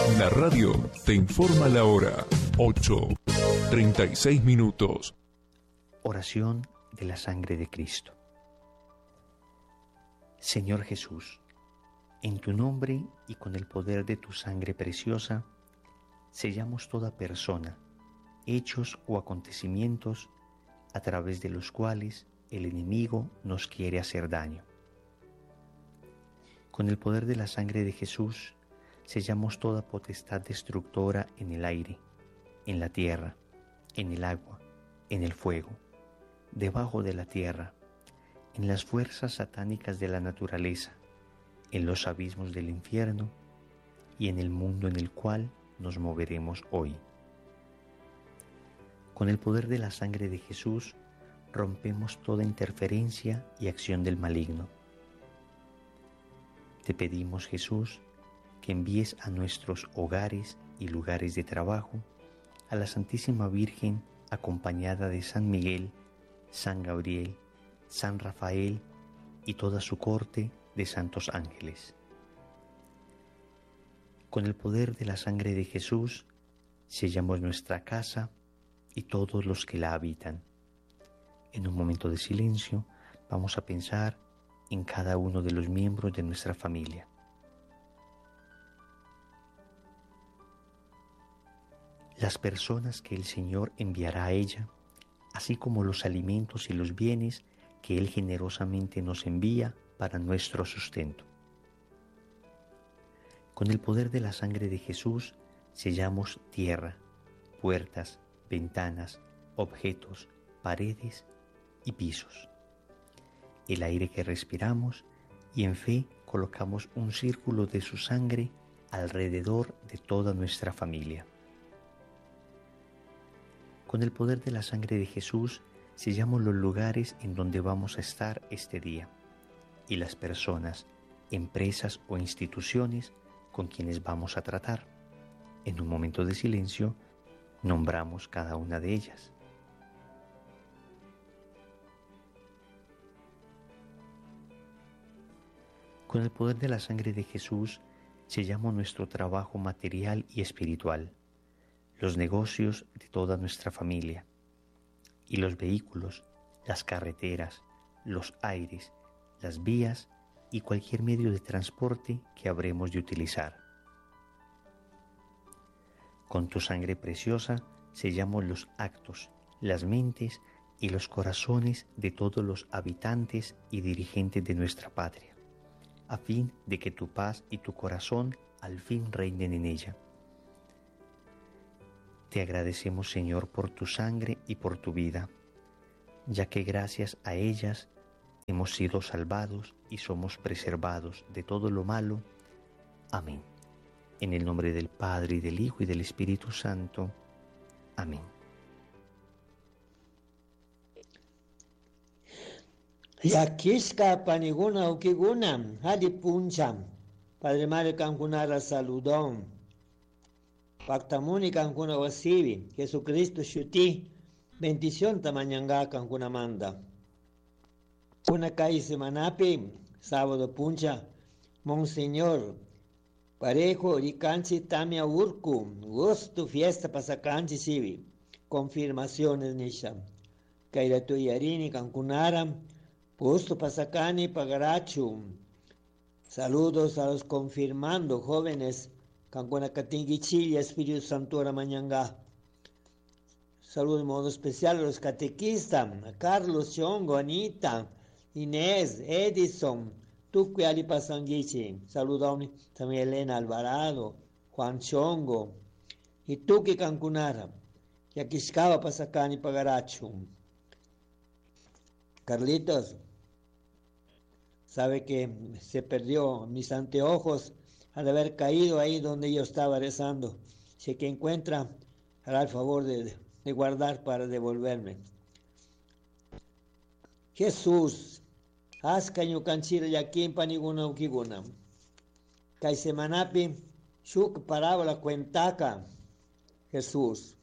La radio te informa la hora. 8:36. Oración de la sangre de Cristo. Señor Jesús, en tu nombre y con el poder de tu sangre preciosa, sellamos toda persona, hechos o acontecimientos a través de los cuales el enemigo nos quiere hacer daño. Con el poder de la sangre de Jesús, sellamos toda potestad destructora en el aire, en la tierra, en el agua, en el fuego, debajo de la tierra, en las fuerzas satánicas de la naturaleza, en los abismos del infierno y en el mundo en el cual nos moveremos hoy. Con el poder de la sangre de Jesús, rompemos toda interferencia y acción del maligno. Te pedimos, Jesús, que envíes a nuestros hogares y lugares de trabajo a la Santísima Virgen acompañada de San Miguel, San Gabriel, San Rafael y toda su corte de santos ángeles. Con el poder de la sangre de Jesús, sellamos nuestra casa y todos los que la habitan. En un momento de silencio, vamos a pensar en cada uno de los miembros de nuestra familia. Las personas que el Señor enviará a ella, así como los alimentos y los bienes que Él generosamente nos envía para nuestro sustento. Con el poder de la sangre de Jesús, sellamos tierra, puertas, ventanas, objetos, paredes y pisos, el aire que respiramos, y en fe colocamos un círculo de su sangre alrededor de toda nuestra familia. Con el poder de la sangre de Jesús, sellamos los lugares en donde vamos a estar este día y las personas, empresas o instituciones con quienes vamos a tratar. En un momento de silencio, nombramos cada una de ellas. Con el poder de la sangre de Jesús, sellamos nuestro trabajo material y espiritual, los negocios de toda nuestra familia y los vehículos, las carreteras, los aires, las vías y cualquier medio de transporte que habremos de utilizar. Con tu sangre preciosa sellamos los actos, las mentes y los corazones de todos los habitantes y dirigentes de nuestra patria, a fin de que tu paz y tu corazón al fin reinen en ella. Te agradecemos, Señor, por tu sangre y por tu vida, ya que gracias a ellas hemos sido salvados y somos preservados de todo lo malo. Amén. En el nombre del Padre, y del Hijo, y del Espíritu Santo. Amén. Yakishka paniguna ukiguna, hadi puncham, Padre Mario Cangunara saludón, Pactamuni Cancuna wasivi, Jesucristo shuti, bendición tamañanga Cancuna manda. Una calle semanapi, sábado puncha, Monseñor, parejo ricanchi tamia urku, gusto fiesta pasacanchi sivi, confirmaciones nisha, Kairatu yarini Cancunara, gusto pasacani pagarachu. Saludos a los confirmando jóvenes, Cancuna Catingui Chile, Espíritu Santo Mañanga. Saludos de modo especial a los catequistas, a Carlos, Chongo, Anita, Inés, Edison, Tucui Ali Pasanguichi. Saludos también a Elena Alvarado, Juan Chongo, y Tuqui Cancunara, Yaquiscaba Pasacani Pagarachu. Carlitos, sabe que se perdió mis anteojos al haber caído ahí donde yo estaba rezando. Si que encuentra, hará el favor de guardar para devolverme. Jesús, haz caño canchira yaquín paniguna ukiguna. Kai semanapi, shuk parábola cuentaca. Jesús.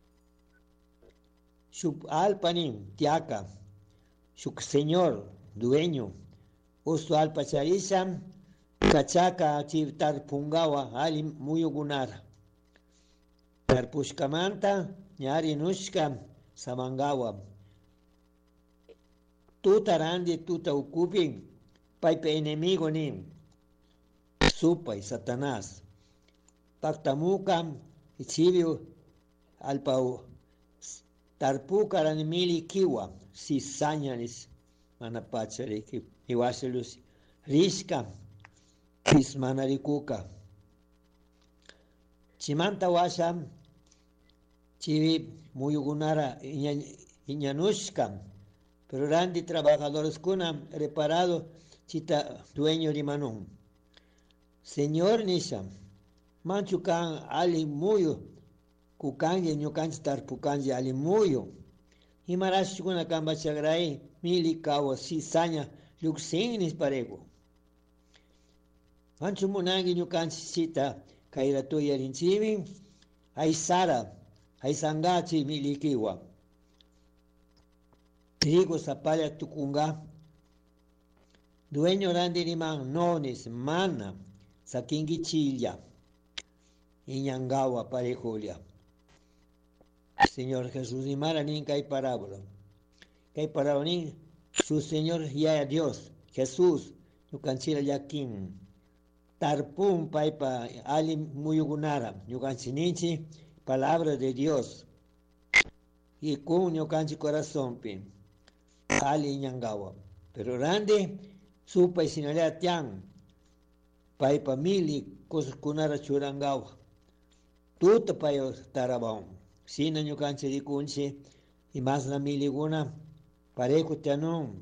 Shuk alpanin, tiaca. Shuk Señor, dueño. Usto alpacharisha, Kachaka chivtar pungawa ali muyugunara. Tarpushkamanta ñari nushka samangawa. Tuta randi tuta ukupin paipe enemigo ni supay Satanás. Paktamukam ichivio alpau tarpukaran mili kiwa sisañanis manapachariki iwasilus rishka ismanarikuka. Chimanta washa chivi muyugunara iñanushka, pero randi trabajadores kuna reparado chita dueño rimanun. Señor nisha, manchukan ali muyo kukange ñukanchi tarpukanji ali muyo. Himarash kuna kamba chagrai mili kawa sisaña luksinnis parego. Manchu munangi ñukanchi chita kairato yarinchivi aisara aisangachi mili kiwa. Trigo sapaya tukunga. Dueño randi riman nonis mana sakingi chilla. Iñangawa parejolia. Señor Jesús ni mara ni kai parábola. Kai parábola ni su Señor ya Dios. Jesús yukanchira yakin. Tarpum paipa ali muyugunara. Yukanchinichi palabra de Dios. Y con yukanchi corazón pi. Ali iñangawa. Pero rande supa y sinalea tian. Paipa mili cosas kunara churangawa. Tuta payo tarabón. Sina ñukanchi rikunchi y más la miliguna parejo tianun.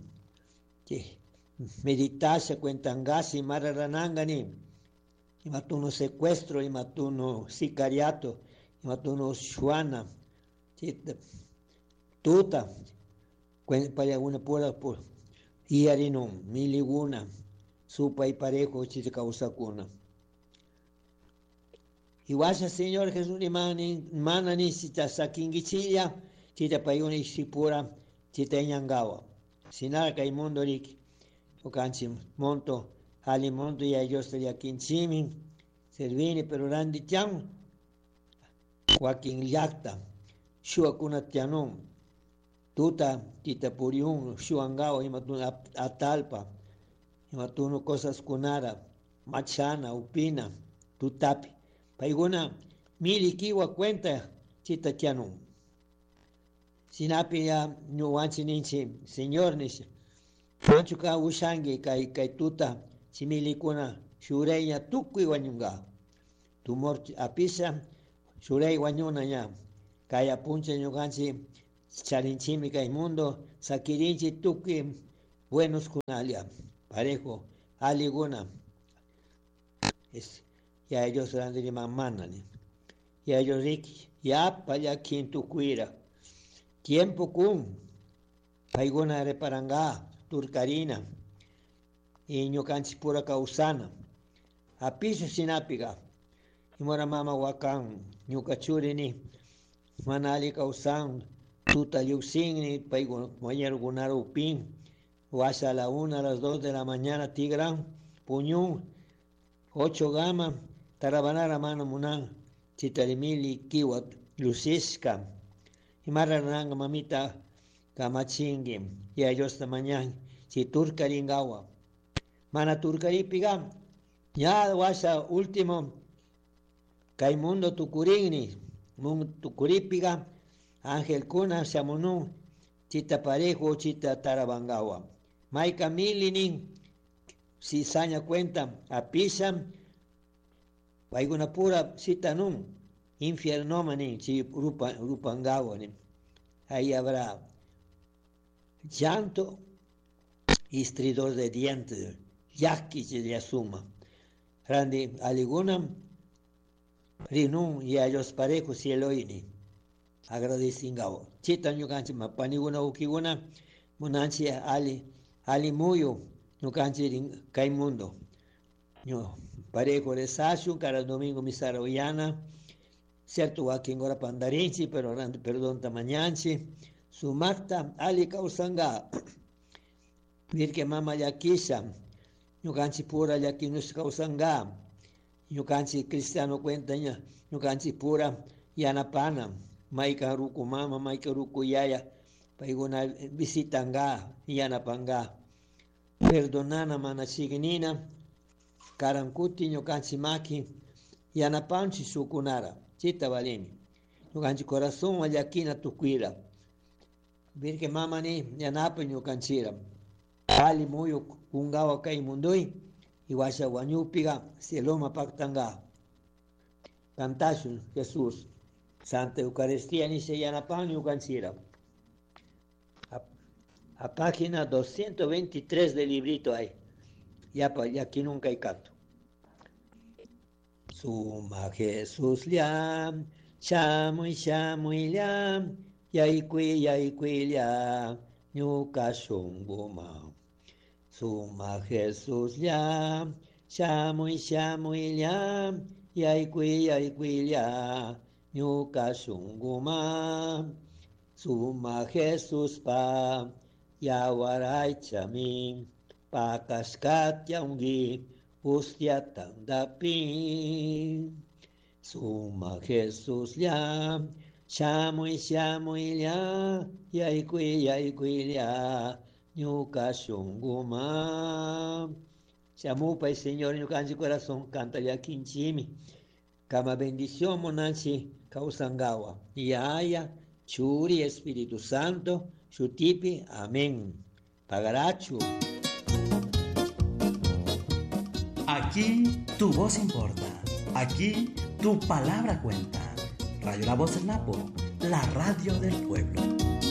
Meditasha cuentangasi mararanangani. Y matuno secuestro, y matuno sicariato, y matuno shuana. Tuta. Para una pura y harinun, miliguna. Supa y parejo chita causa kuna. Y vaya Señor Jesús ni manani chita sakingichilla, chita payuni sipura, chita ñangawa. Sinara mundo rik, okanchi monto, ali monto y ellos sería quinchimin, servini pero randi tian, Joaquín Yacta, shua kuna tianun, tuta tita puriun, shuangawa, imatuna atalpa, imatuna cosas kunara, machana, upina, tutapi. Paiguna mili kiwa cuenta chita tianun. Sinapi ya nuanchi ninchi, señor nisha. Manchuka ushangi kai tuta simili kuna shureya tukui wanyunga. Tumor apisa shurey wanyuna ya. Kaya puncha nyuganchi charinchimi kai mundo sakirinchi tukui buenos kunalia. Parejo aliguna. Ya ellos eran de manani. Ya ellos riki. Ya para quien tu cuira. Tiempo kun. Paiguna reparanga. Turcarina. Y ñucanchi pura causana. Apiso sinapiga. Y mora mama wakan. Ñucachurini. Manali causan. Tuta yuxini. Paiguna mayer gunar upin. Wasa a la 1, a las 2 de la mañana. Tigran. Puñún. 8 gama. Tarabanara mano munan, chitarimili kiwat, lucisca, y marananga mamita kamachingi, y ellos mañana, si turcaringawa. Mana turcaripiga, ya wasa último, Caimundo tucurini, tucuripiga, ángel kuna shamunun, chita parejo, chita tarabangawa. Maika milinin, si saña cuenta, apisan, Paiguna pura sitanum, infiernomani, si rupangawani. Ahí habrá llanto y estridor de dientes, yaki de asuma. Randi aligunam, rinun y a los parejos cieloini. Agradecingao. Chita ñukanchi mapaniguna ukiguna, munanchi ali muyo, ñukanchi kaimundo. Parejo de Sashu, cada domingo misa royana, cierto aquí en hora pandarinchi, pero perdón tamañanchi, su Marta ali causanga, virque mama yakisha, ñukanchik pura llakinush kawsanka, ñukanchik cristiano cuentaña, ñukanchik pura yanapana, mayka ruku mama, mayka ruku yaya, paykuna visitanka, yanapanka, perdonana mana chignina, karankuti ñukanchik maki, yanapanchik sukunara, chita valini, ñukanchik corazón llakina tukuyra, Virgen mamani yanapa ñukanchira, ali muyu kungawa kay munduy, iwasha wañupiga cieloma pactanga. Cantashun Jesús, Santa Eucaristía ni se yanapan ñukanchira. A página 223 del librito hay, ya aquí nunca hay cato. Suma Jesús liam, shamuy liam, yaikui liam, ñuka shunguma. Suma Jesús liam, shamuy liam, yaikui liam, ñuka shunguma. Suma Jesús pa, yawaray chami, pa kaskat yaungi, hostia tandapi. Suma Jesús liam, shamuy liam, yaikui liam, ñuka shunguma. Shamupa y Señor ñukanchi corazón canta ya kinchimi. Kama bendición monanchi kausangawa. Yaya, Churi, Espíritu Santo, Shutipi, amén. Pagarachu. Aquí tu voz importa. Aquí tu palabra cuenta. Radio La Voz del Napo, la radio del pueblo.